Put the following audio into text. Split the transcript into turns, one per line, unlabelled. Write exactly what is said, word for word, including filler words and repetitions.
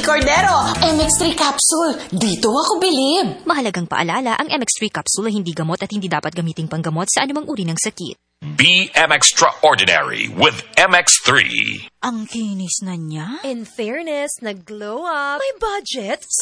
Cordero, M X three capsule. Dito ako bilib.
Mahalagang paalala, ang M X three capsule ay hindi gamot at hindi dapat gamiting panggamot sa anumang uri ng sakit.
Be M Extraordinary with M X three.
Ang kinis na niya.
In fairness, nag-glow up.
May budget.